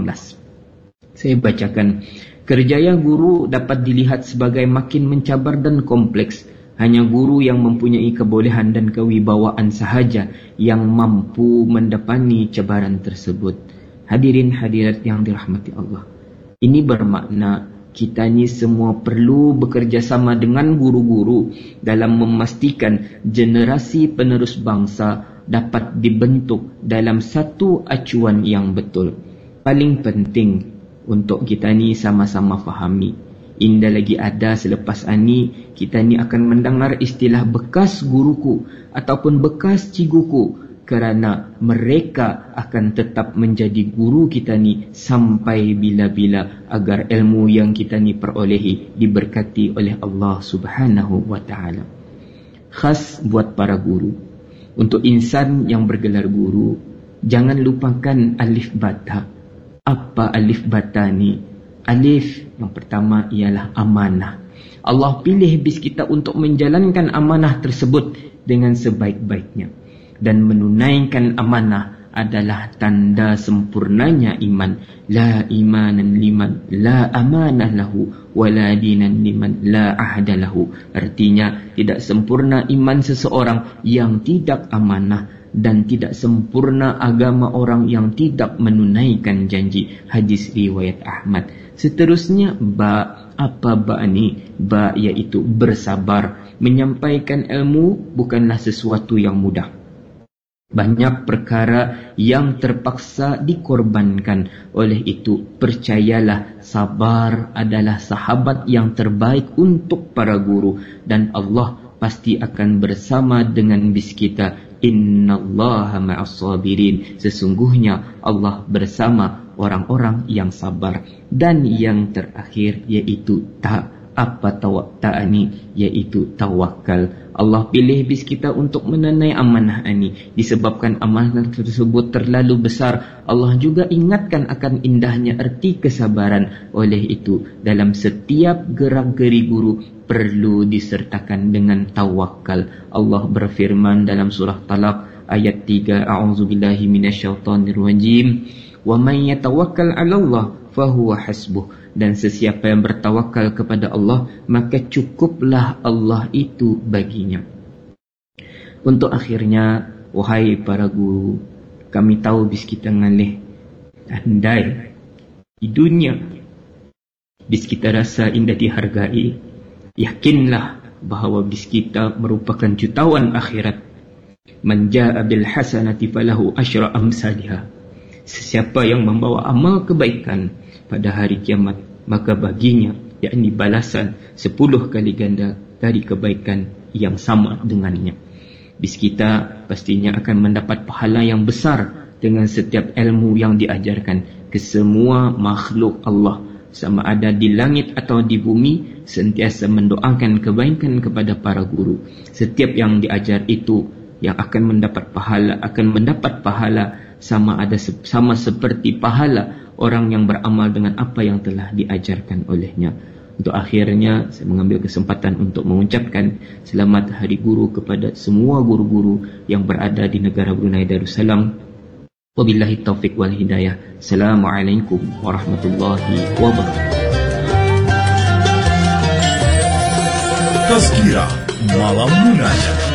Saya bacakan. Kerjaya guru dapat dilihat sebagai makin mencabar dan kompleks. Hanya guru yang mempunyai kebolehan dan kewibawaan sahaja yang mampu mendapani cabaran tersebut. Hadirin hadirat yang dirahmati Allah. Ini bermakna kita ni semua perlu bekerjasama dengan guru-guru dalam memastikan generasi penerus bangsa dapat dibentuk dalam satu acuan yang betul. Paling penting untuk kita ni sama-sama fahami. Indah lagi ada selepas ini kita ni akan mendengar istilah bekas guruku ataupun bekas ciguku, kerana mereka akan tetap menjadi guru kita ni sampai bila-bila agar ilmu yang kita ni perolehi diberkati oleh Allah Subhanahu wa ta'ala. Khas buat para guru, untuk insan yang bergelar guru, jangan lupakan alif bata. Apa alif bata ni? Alif yang pertama ialah amanah. Allah pilih bis kita untuk menjalankan amanah tersebut dengan sebaik-baiknya. Dan menunaikan amanah adalah tanda sempurnanya iman. La imanan liman la amanah lahu, wala dinan liman la ahda lahu. Artinya, tidak sempurna iman seseorang yang tidak amanah, dan tidak sempurna agama orang yang tidak menunaikan janji. Hadis riwayat Ahmad. Seterusnya, ba. Apa ba ni? Ba iaitu bersabar. Menyampaikan ilmu bukanlah sesuatu yang mudah. Banyak perkara yang terpaksa dikorbankan. Oleh itu, percayalah, sabar adalah sahabat yang terbaik untuk para guru. Dan Allah pasti akan bersama dengan bis kita. Innallaha ma'as sabirin. Sesungguhnya Allah bersama orang-orang yang sabar. Dan yang terakhir iaitu yaitu tawakal. Allah pilih bis kita untuk menunai amanah ini. Disebabkan amanah tersebut terlalu besar, Allah juga ingatkan akan indahnya erti kesabaran. Oleh itu, dalam setiap gerak-geri guru perlu disertakan dengan tawakal. Allah berfirman dalam surah Talaq ayat 3, A'udzubillahi minasyaitonirrajim. Wa man yatawakkal 'alallah fahuwa hasbuh. Dan sesiapa yang bertawakal kepada Allah, maka cukuplah Allah itu baginya. Untuk akhirnya, wahai para guru, kami tahu bis kita ngalih andai di dunia, bis kita rasa indah dihargai. Yakinlah bahawa bis kita merupakan jutawan akhirat. Man jaa bil hasanati falahu asyra amsalha. Sesiapa yang membawa amal kebaikan pada hari kiamat, maka baginya yakni balasan 10 kali ganda dari kebaikan yang sama dengannya. Bis kita pastinya akan mendapat pahala yang besar dengan setiap ilmu yang diajarkan ke semua makhluk Allah, sama ada di langit atau di bumi, sentiasa mendoakan kebaikan kepada para guru. Setiap yang diajar itu yang akan mendapat pahala sama seperti pahala orang yang beramal dengan apa yang telah diajarkan olehnya. Untuk akhirnya, saya mengambil kesempatan untuk mengucapkan selamat Hari Guru kepada semua guru-guru yang berada di negara Brunei Darussalam. Wabillahi taufiq wal hidayah. Assalamualaikum warahmatullahi wabarakatuh. Tazkirah Malam Munajat.